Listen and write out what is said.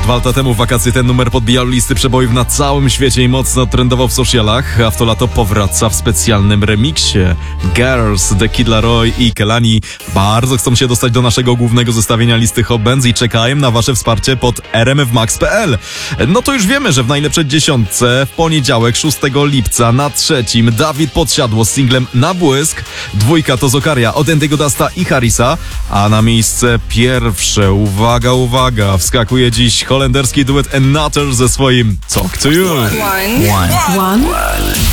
2 lata temu w wakacje ten numer podbijał listy przebojów na całym świecie i mocno trendował w socialach, a w to lato powraca w specjalnym remiksie. Girls, The Kid Laroi i Kehlani bardzo chcą się dostać do naszego głównego zestawienia listy Hot Bands i czekają na wasze wsparcie pod rmfmax.pl. No to już wiemy, że w najlepszej dziesiątce w poniedziałek 6 lipca na 3 Dawid Podsiadło z singlem Na Błysk, 2 to Zokaria od Andy'ego Dusta i Harrisa, a na miejsce pierwsze, uwaga, wskakuje dziś holenderski duet Another ze swoim Talk to You. One.